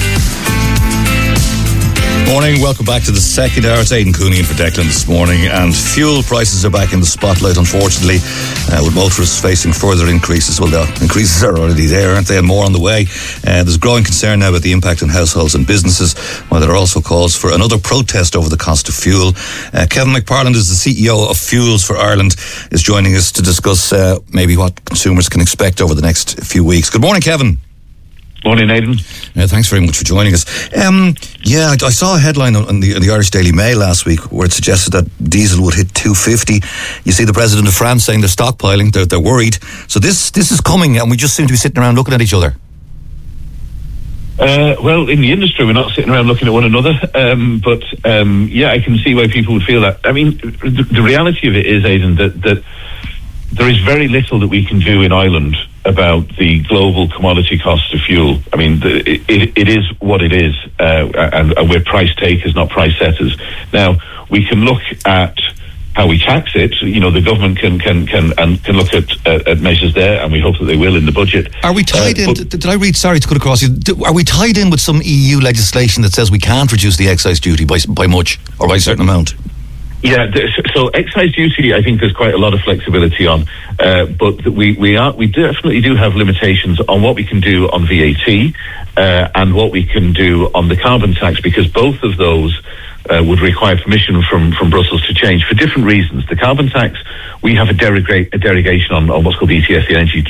Morning, welcome back to the second hour. It's Aidan Cooney in for Declan this morning, and fuel prices are back in the spotlight, unfortunately, with motorists facing further increases. Well, the increases are already there, aren't they, and more on the way. There's growing concern now about the impact on households and businesses, while there are also calls for another protest over the cost of fuel. Kevin McParland is the CEO of Fuels for Ireland, is joining us to discuss maybe what consumers can expect over the next few weeks. Good morning, Kevin.
Morning, Aidan.
Thanks very much for joining us. I saw a headline on the Irish Daily Mail last week where it suggested that diesel would hit $2.50. You see the President of France saying they're stockpiling, they're worried. So this is coming, and we just seem to be sitting around looking at each other.
Well, in the industry, we're not sitting around looking at one another. But I can see why people would feel that. I mean, the reality of it is, Aidan, that there is very little that we can do in Ireland about the global commodity cost of fuel. I mean, it is what it is, and we're price takers, not price setters. Now, we can look at how we tax it. You know, the government can look at measures there, and we hope that they will in the budget.
Are we tied in? Did I read? Sorry to cut across you. Are we tied in with some EU legislation that says we can't reduce the excise duty by much or by a certain amount?
Yeah, so excise duty, I think there's quite a lot of flexibility on, but we definitely do have limitations on what we can do on VAT and what we can do on the carbon tax, because both of those would require permission from Brussels to change for different reasons. The carbon tax, we have a derogation on what's called the ETS, the Energy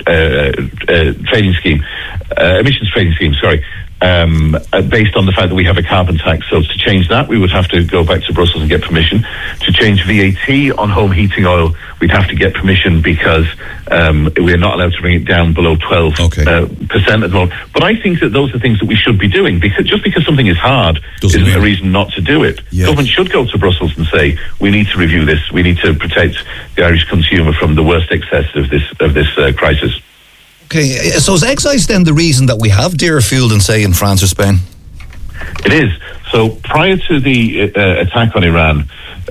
Trading Scheme, Emissions Trading Scheme, sorry. Based on the fact that we have a carbon tax. So to change that, we would have to go back to Brussels and get permission. To change VAT on home heating oil, we'd have to get permission because we're not allowed to bring it down below 12% at the moment. But I think that those are things that we should be doing, because just because something is hard isn't a reason not to do it. Yeah. Government should go to Brussels and say, we need to review this. We need to protect the Irish consumer from the worst excess of this crisis.
Okay, so is excise then the reason that we have dearer fuel than, say, in France or Spain?
It is. So prior to the attack on Iran,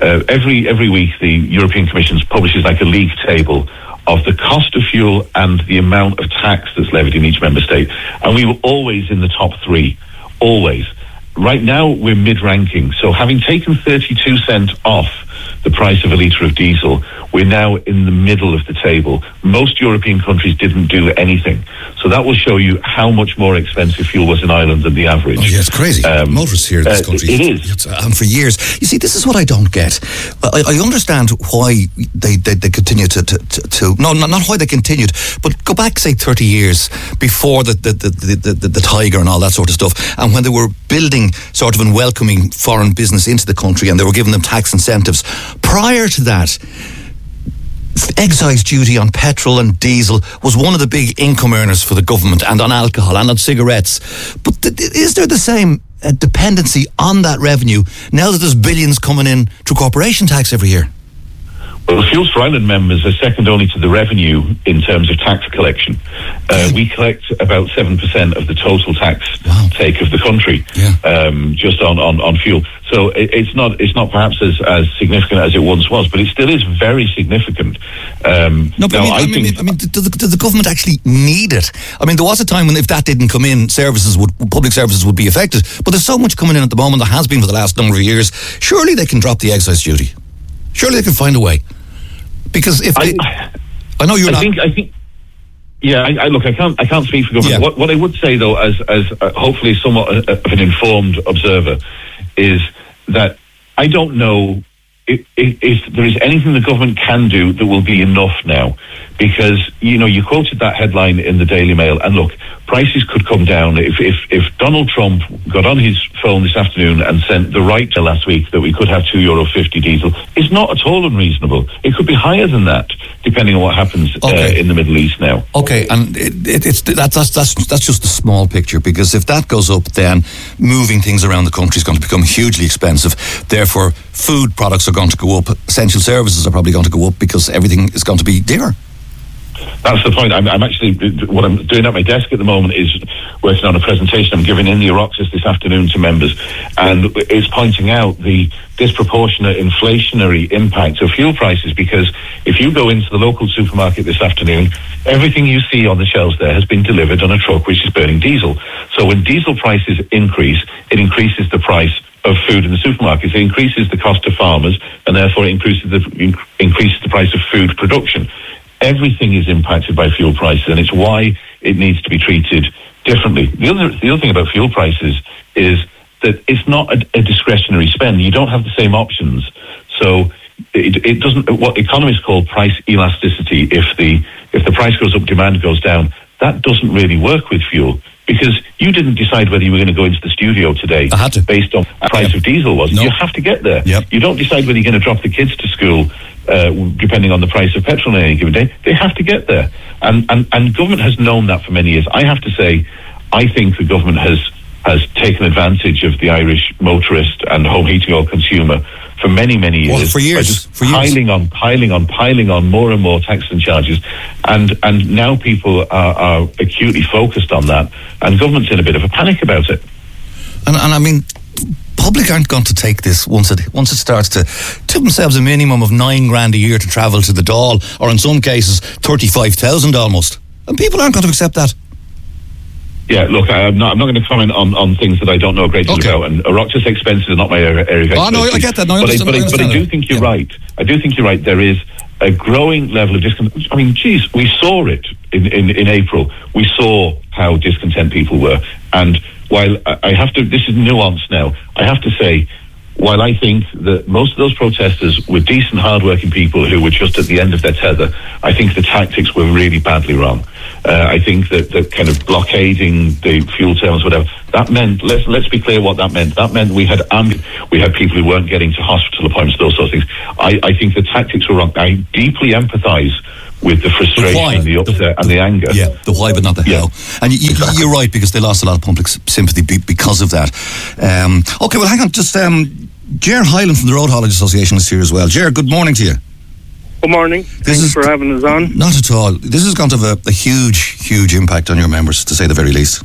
every week the European Commission publishes like a league table of the cost of fuel and the amount of tax that's levied in each member state. And we were always in the top three, always. Right now, we're mid-ranking. So having taken 32 cents off the price of a litre of diesel, we're now in the middle of the table. Most European countries didn't do anything. So that will show you how much more expensive fuel was in Ireland than the average.
Oh, yeah, it's crazy. Motorists here in this country.
It is.
And for years. You see, this is what I don't get. I understand why they continue to not why they continued, but go back, say, 30 years before the Tiger and all that sort of stuff, and when they were building sort of and welcoming foreign business into the country and they were giving them tax incentives. Prior to that, excise duty on petrol and diesel was one of the big income earners for the government, and on alcohol and on cigarettes. But is there the same dependency on that revenue now that there's billions coming in through corporation tax every year?
Well, the Fuels for Ireland members are second only to the revenue in terms of tax collection. We collect about 7% of the total tax take of the country, just on fuel. So it's not perhaps as significant as it once was, but it still is very significant.
I mean, did the government actually need it? I mean, there was a time when if that didn't come in, public services would be affected. But there's so much coming in at the moment, there has been for the last number of years. Surely they can drop the excise duty. Surely they can find a way. Because if I know you're not.
I think. Yeah, I can't speak for government. Yeah. What I would say, though, as hopefully somewhat of an informed observer, is that I don't know if there is anything the government can do that will be enough now. Because, you quoted that headline in the Daily Mail, and look, prices could come down. If Donald Trump got on his phone this afternoon and sent the right to last week that we could have €2.50 diesel, it's not at all unreasonable. It could be higher than that, depending on what happens in the Middle East now.
Okay, and that's just a small picture, because if that goes up, then moving things around the country is going to become hugely expensive. Therefore, food products are going to go up. Essential services are probably going to go up because everything is going to be dearer.
That's the point. I'm actually, what I'm doing at my desk at the moment is working on a presentation I'm giving in the Oireachtas this afternoon to members, and it's pointing out the disproportionate inflationary impact of fuel prices, because if you go into the local supermarket this afternoon, everything you see on the shelves there has been delivered on a truck which is burning diesel. So when diesel prices increase, it increases the price of food in the supermarkets. It increases the cost to farmers, and therefore it increases the price of food production. Everything is impacted by fuel prices, and it's why it needs to be treated differently. The other thing about fuel prices is that it's not a discretionary spend. You don't have the same options. So it doesn't, what economists call price elasticity. If the price goes up, demand goes down. That doesn't really work with fuel, because you didn't decide whether you were going to go into the studio today based on the price of diesel was. No. You have to get there. Yep. You don't decide whether you're going to drop the kids to school depending on the price of petrol on any given day. They have to get there. And government has known that for many years. I have to say, I think the government has has taken advantage of the Irish motorist and home heating oil consumer for many, many years.
Well, for years.
Just piling on more and more taxes and charges. And now people are acutely focused on that, and government's in a bit of a panic about it.
And I mean, public aren't going to take this once it starts to themselves a minimum of $9,000 a year to travel to the Dáil, or in some cases 35,000 almost. And people aren't going to accept that.
Yeah, look, I'm not going to comment on things that I don't know a great deal about, and Oireachtas expenses are not my area of expertise.
Oh, no, I get that. No,
but I do think you're right. I do think you're right. There is a growing level of discontent. I mean, geez, we saw it in April. We saw how discontent people were. And while I have to, this is nuanced now, I have to say, while I think that most of those protesters were decent, hard-working people who were just at the end of their tether, I think the tactics were really badly wrong. I think that kind of blockading the fuel terminals, whatever, that meant, let's be clear what that meant. That meant we had people who weren't getting to hospital appointments, those sorts of things. I think the tactics were wrong. I deeply empathise with the frustration, the upset, and the anger.
Yeah, the why, but not the how. And you're right, because they lost a lot of public sympathy because of that. Okay, well, hang on, just Ger Hyland from the Road Haulage Association is here as well. Ger, good morning to you.
Good morning. Thanks for having us on.
Not at all. This is going to have a huge impact on your members, to say the very least.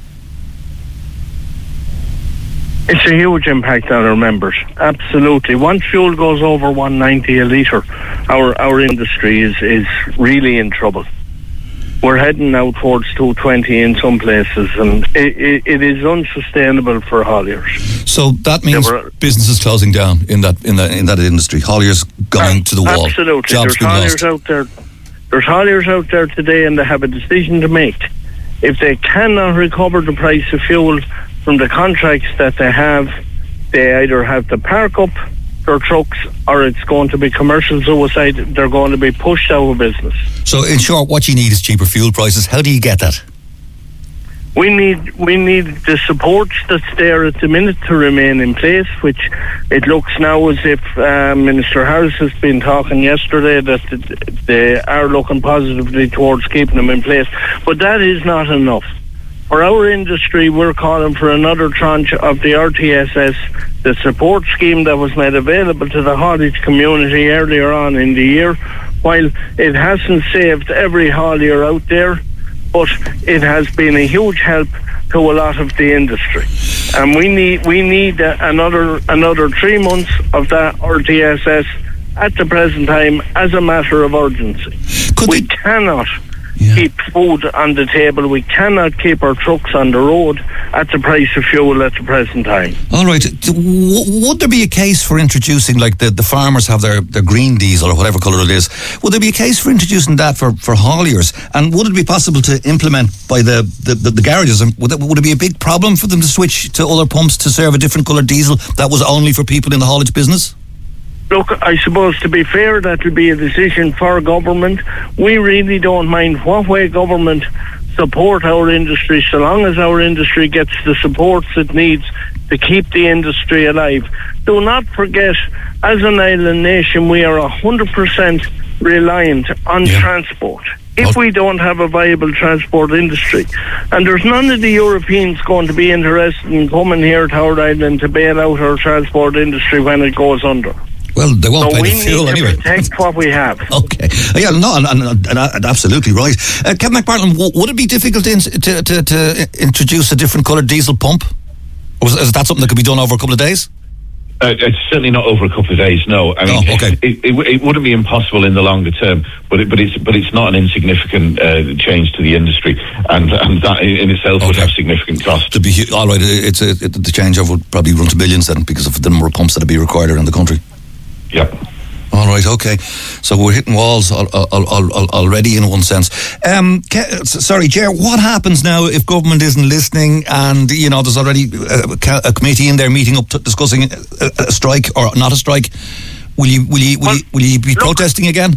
It's a huge impact on our members. Absolutely. Once fuel goes over 190 a litre, our industry is really in trouble. We're heading now towards 220 in some places, and it is unsustainable for hauliers.
So that means businesses closing down in that industry. Hauliers going to the wall.
Absolutely.
Jobs being lost.
There's hauliers out there today, and they have a decision to make. If they cannot recover the price of fuel from the contracts that they have, they either have to park up their trucks, or it's going to be commercial suicide. They're going to be pushed out of business.
So in short, what you need is cheaper fuel prices. How do you get that?
We need the supports that's there at the minute to remain in place, which it looks now as if Minister Harris has been talking yesterday that they are looking positively towards keeping them in place. But that is not enough. For our industry, we're calling for another tranche of the RTSS, the support scheme that was made available to the haulage community earlier on in the year. While it hasn't saved every haulier out there, but it has been a huge help to a lot of the industry. And we need another 3 months of that RTSS at the present time as a matter of urgency. We cannot keep food on the table. We cannot keep our trucks on the road at the price of fuel at the present time.
All right. Would there be a case for introducing, like the farmers have their green diesel or whatever colour it is, would there be a case for introducing that for hauliers? And would it be possible to implement by the garages? And would it be a big problem for them to switch to other pumps to serve a different colour diesel that was only for people in the haulage business?
Look, I suppose to be fair, that will be a decision for government. We really don't mind what way government support our industry, so long as our industry gets the supports it needs to keep the industry alive. Do not forget, as an island nation, we are 100% reliant on transport. If we don't have a viable transport industry, and there's none of the Europeans going to be interested in coming here to our island to bail out our transport industry when it goes under.
Well, they won't pay the fuel anyway.
We need to protect what we have.
Okay. Yeah, no, and absolutely right. Kevin McPartland, would it be difficult to introduce a different coloured diesel pump? Or is that something that could be done over a couple of days?
It's certainly not over a couple of days. No, I mean, it wouldn't be impossible in the longer term, but it's not an insignificant change to the industry, and that in itself would have significant cost.
All right, the changeover would probably run to millions then, because of the number of pumps that would be required around the country.
Yep.
All right, okay. So we're hitting walls already in one sense. Sorry, Ger, what happens now if government isn't listening and, there's already a committee in there meeting up discussing a strike or not a strike? Will you be protesting again?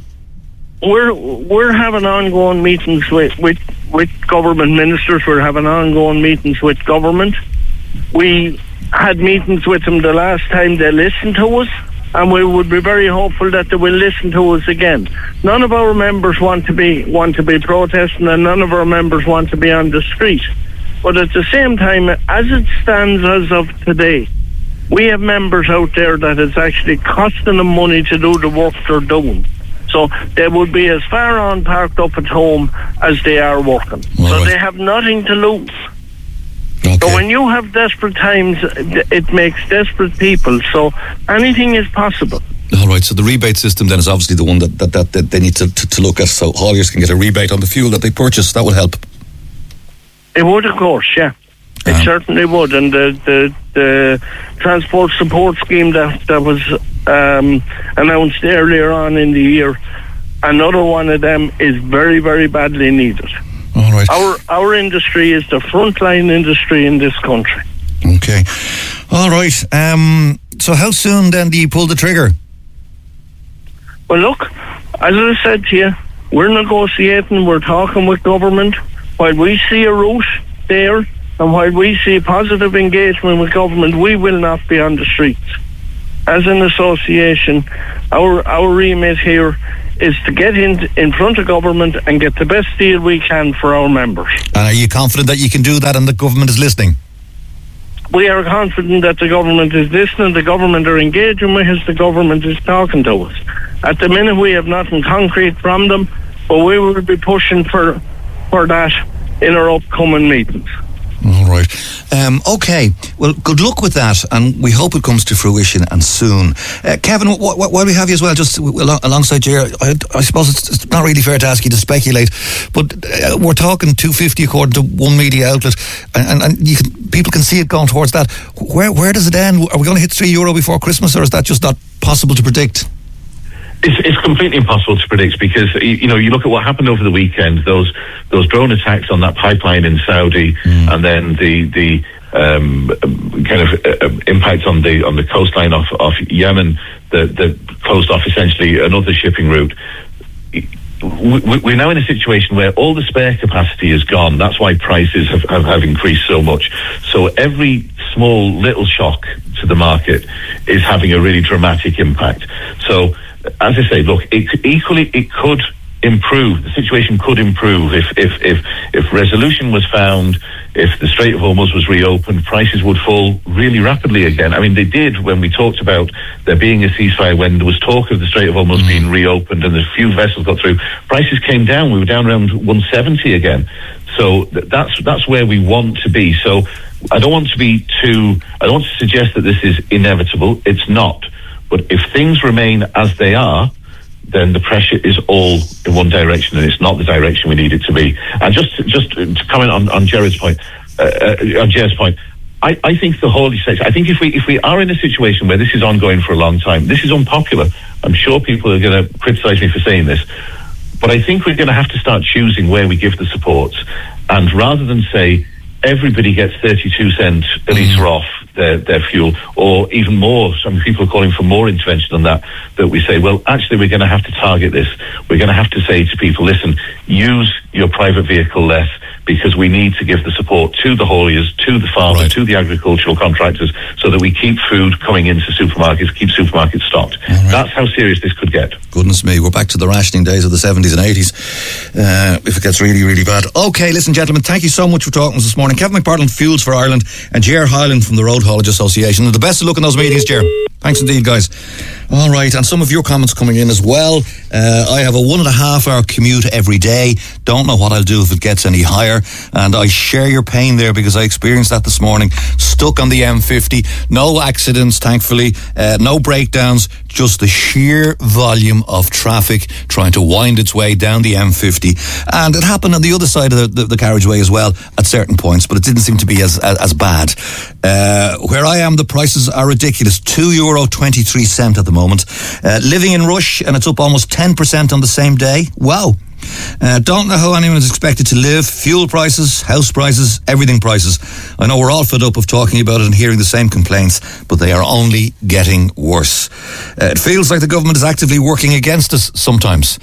We're having ongoing meetings with government ministers. We're having ongoing meetings with government. We had meetings with them the last time they listened to us, and we would be very hopeful that they will listen to us again. None of our members want to be protesting, and none of our members want to be on the street. But at the same time, as it stands as of today, we have members out there that it's actually costing them money to do the work they're doing. So they would be as far on parked up at home as they are working. So they have nothing to lose. Okay. So when you have desperate times, it makes desperate people. So anything is possible.
All right, so the rebate system then is obviously the one that they need to look at, so hauliers can get a rebate on the fuel that they purchase. That would help.
It would, of course, yeah. It certainly would. And the transport support scheme that was announced earlier on in the year, another one of them is very, very badly needed.
All right.
Our industry is the frontline industry in this country.
Okay. All right. So how soon then do you pull the trigger?
Well, look, as I said to you, we're negotiating, we're talking with government. While we see a route there, and while we see positive engagement with government, we will not be on the streets. As an association, our remit here is to get in front of government and get the best deal we can for our members.
And are you confident that you can do that and the government is listening?
We are confident that the government is listening, the government are engaging with us, the government is talking to us. At the minute we have nothing concrete from them, but we will be pushing for that in our upcoming meetings.
All right. Okay. Well, good luck with that, and we hope it comes to fruition and soon. Kevin, while we have you as well, just alongside you, I suppose it's not really fair to ask you to speculate, but we're talking 250 according to one media outlet, and people can see it going towards that. Where does it end? Are we going to hit €3 before Christmas, or is that just not possible to predict?
It's completely impossible to predict because you look at what happened over the weekend. Those drone attacks on that pipeline in Saudi, and then the kind of impact on the coastline of Yemen that closed off essentially another shipping route. We're now in a situation where all the spare capacity is gone. That's why prices have increased so much. So every small little shock to the market is having a really dramatic impact. So, as I say, look, it could improve. The situation could improve if resolution was found, if the Strait of Hormuz was reopened, prices would fall really rapidly again. I mean, they did when we talked about there being a ceasefire, when there was talk of the Strait of Hormuz being reopened and a few vessels got through. Prices came down. We were down around 170 again. So that's where we want to be. So I don't want to suggest that this is inevitable. It's not. But if things remain as they are, then the pressure is all in one direction, and it's not the direction we need it to be. And just to comment on Jared's point, I think the whole sector. I think if we are in a situation where this is ongoing for a long time, this is unpopular. I'm sure people are going to criticise me for saying this, but I think we're going to have to start choosing where we give the support, and rather than say everybody gets 32 cents a litre off their fuel, or even more. Some people are calling for more intervention than that we say, well, actually, we're going to have to target this. We're going to have to say to people, listen, use your private vehicle less, because we need to give the support to the hauliers, to the farmers, to the agricultural contractors, so that we keep food coming into supermarkets, keep supermarkets stocked. Right. That's how serious this could get.
Goodness me, we're back to the rationing days of the 70s and 80s, if it gets really, really bad. Okay, listen, gentlemen, thank you so much for talking to us this morning. Kevin McPartland, Fuels for Ireland, and Ger Hyland from the Road Haulage Association. And the best of luck in those meetings, Ger. Thanks indeed, guys. All right, and some of your comments coming in as well. I have a 1.5 hour commute every day. Don't know what I'll do if it gets any higher. And I share your pain there, because I experienced that this morning. Stuck on the M50. No accidents, thankfully. No breakdowns. Just the sheer volume of traffic trying to wind its way down the M50. And it happened on the other side of the carriageway as well at certain points, but it didn't seem to be as bad. Where I am, the prices are ridiculous. €2.23 at the moment. Living in Rush, and it's up almost 10% on the same day. Wow. Don't know how anyone is expected to live. Fuel prices, house prices, everything prices. I know we're all fed up of talking about it and hearing the same complaints, but they are only getting worse. It feels like the government is actively working against us sometimes.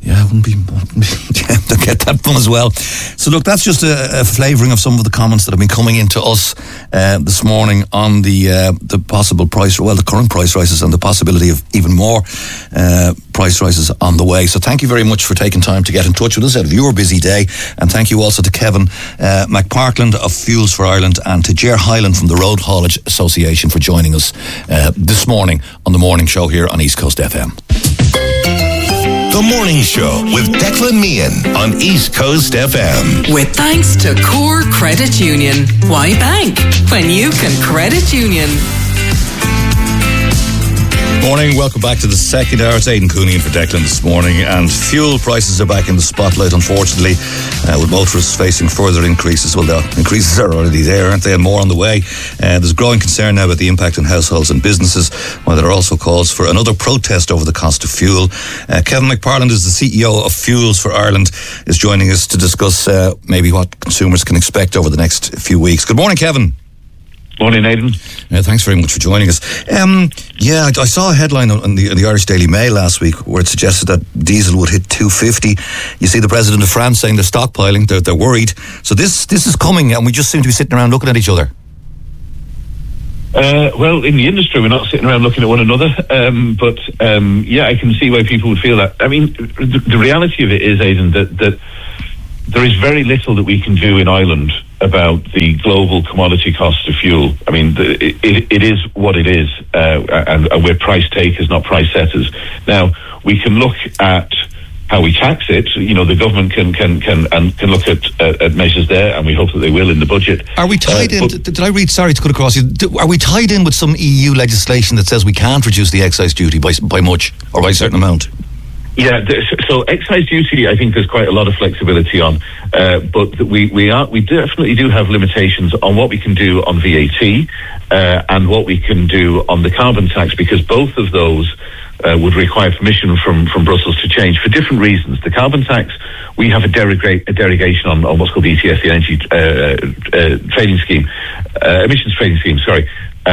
Yeah, I wouldn't be to get that one as well. So look, that's just a flavouring of some of the comments that have been coming into us this morning on the possible price, well, the current price rises and the possibility of even more price rises on the way. So thank you very much for taking time to get in touch with us out of your busy day, and thank you also to Kevin McPartland of Fuels for Ireland and to Ger Hyland from the Road Haulage Association for joining us this morning on the morning show here on East Coast FM.
The Morning Show with Declan Meehan on East Coast FM.
With thanks to Core Credit Union. Why bank when you can credit union?
Morning, welcome back to the second hour. It's Aidan Cooney in for Declan this morning, and fuel prices are back in the spotlight, unfortunately, with motorists facing further increases. Well, the increases are already there, aren't they, and more on the way. There's growing concern now about the impact on households and businesses, while there are also calls for another protest over the cost of fuel. Kevin McPartland is the CEO of Fuels for Ireland, is joining us to discuss maybe what consumers can expect over the next few weeks. Good morning, Kevin.
Morning, Aidan.
Thanks very much for joining us. I saw a headline on the Irish Daily Mail last week where it suggested that diesel would hit 250. You see the President of France saying they're stockpiling, they're worried. So this is coming, and we just seem to be sitting around looking at each other.
Well, in the industry, we're not sitting around looking at one another. But I can see why people would feel that. I mean, the reality of it is, Aidan, that there is very little that we can do in Ireland about the global commodity cost of fuel. I mean, it is what it is, and we're price takers, not price setters. Now, we can look at how we tax it. You know, the government can look at measures there, and we hope that they will in the budget.
Are we tied in? Did I read? Sorry to cut across you. Are we tied in with some EU legislation that says we can't reduce the excise duty by much or by a certain amount?
Yeah, so excise duty, I think there's quite a lot of flexibility on, but we definitely do have limitations on what we can do on VAT and what we can do on the carbon tax, because both of those would require permission from Brussels to change for different reasons. The carbon tax, we have a derogation on what's called the ETS, the Energy Trading Scheme, Emissions Trading Scheme, sorry.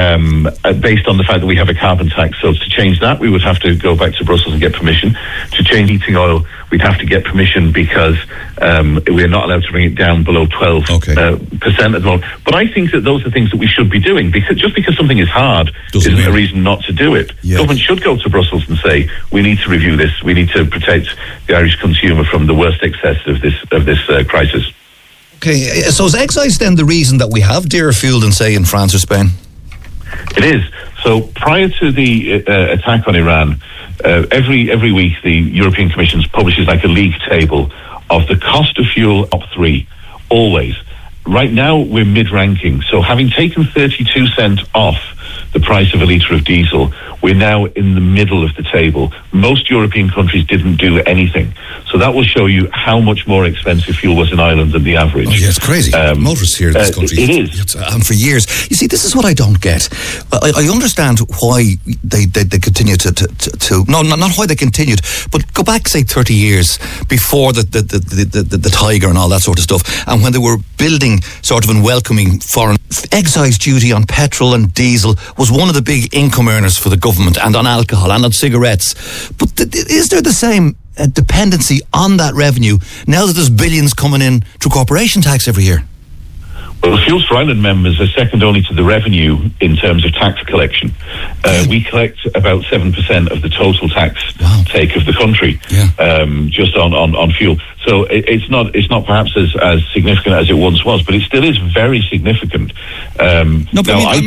Based on the fact that we have a carbon tax. So to change that, we would have to go back to Brussels and get permission. To change heating oil, we'd have to get permission because we're not allowed to bring it down below 12% at the moment. But I think that those are things that we should be doing, because just because something is hard isn't a reason not to do it. Yeah. Government should go to Brussels and say, we need to review this. We need to protect the Irish consumer from the worst excess of this crisis.
Okay, so is excise then the reason that we have dearer fuel than, say, in France or Spain?
It is. So prior to the attack on Iran, every week the European Commission publishes like a league table of the cost of fuel top three, always. Right now we're mid-ranking. So having taken 32 cents off the price of a litre of diesel, we're now in the middle of the table. Most European countries didn't do anything. So that will show you how much more expensive fuel was in Ireland than the average.
Oh, yeah, it's crazy. Motorists here in this country.
It is.
And for years. You see, this is what I don't get. I understand why they continue to no, not why they continued, but go back, say, 30 years before the Tiger and all that sort of stuff, and when they were building sort of and welcoming foreign excise duty on petrol and diesel was one of the big income earners for the government, and on alcohol and on cigarettes. But is there the same dependency on that revenue now that there's billions coming in through corporation tax every year?
Well, the Fuels for Ireland members are second only to the revenue in terms of tax collection. We collect about 7% of the total tax take of the country, just on fuel. So it's not perhaps as significant as it once was, but it still is very significant.
I mean, did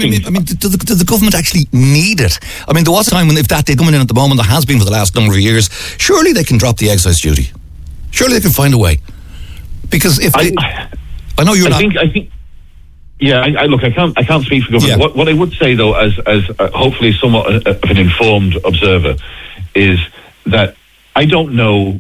the government actually need it? I mean, there was a time when if that did come in at the moment, there has been for the last number of years. Surely they can drop the excise duty. Surely they can find a way. Because if I know you're not. I think.
Yeah, I can't speak for government. Yeah. What I would say, though, as hopefully somewhat of an informed observer, is that I don't know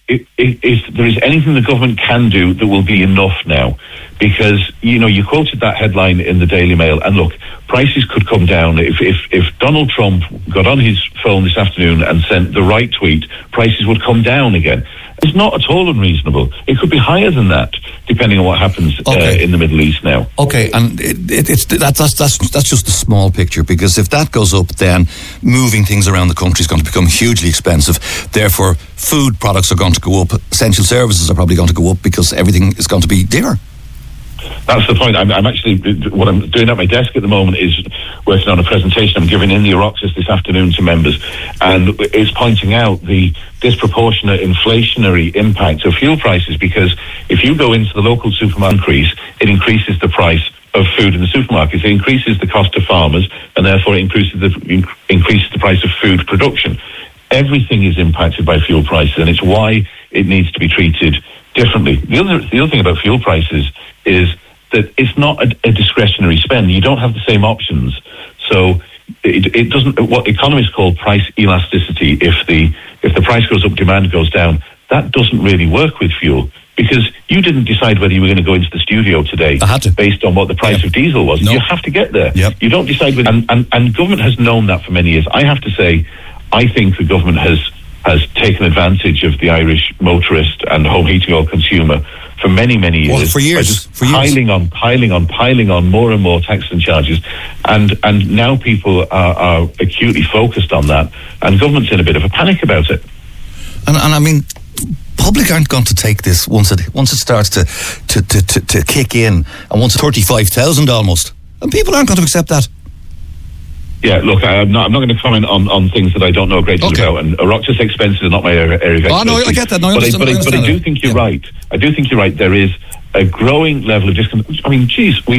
if there is anything the government can do that will be enough now. Because, you quoted that headline in the Daily Mail, and look, prices could come down. If Donald Trump got on his phone this afternoon and sent the right tweet, prices would come down again. It's not at all unreasonable. It could be higher than that, depending on what happens in the Middle East now.
Okay, and that's just a small picture, because if that goes up, then moving things around the country is going to become hugely expensive. Therefore, food products are going to go up. Essential services are probably going to go up because everything is going to be dearer.
That's the point. I'm actually, what I'm doing at my desk at the moment is working on a presentation I'm giving in the Oireachtas this afternoon to members, and it's pointing out the disproportionate inflationary impact of fuel prices, because if you go into the local supermarket, it increases the price of food in the supermarkets. It increases the cost of farmers, and therefore it increases the price of food production. Everything is impacted by fuel prices, and it's why it needs to be treated differently. The other thing about fuel prices is that it's not a discretionary spend. You don't have the same options. So it doesn't, what economists call price elasticity. If the price goes up, demand goes down. That doesn't really work with fuel, because you didn't decide whether you were going to go into the studio today based on what the price of diesel was. No. You have to get there. Yep. You don't decide whether, and government has known that for many years. I have to say, I think the government has taken advantage of the Irish motorist and home heating oil consumer for many, many years.
Well, for years.
Piling on more and more taxes and charges. And now people are acutely focused on that, and government's in a bit of a panic about it.
And I mean, public aren't going to take this once it starts to kick in, and once 35,000 almost. And people aren't going to accept that.
Yeah, look, I'm not going to comment on things that I don't know a great deal about, and Oireachtas expenses are not my area of expertise.
Oh, no, I get that. No,
but I do think you're right. I do think you're right. There is a growing level of discount. I mean, geez, we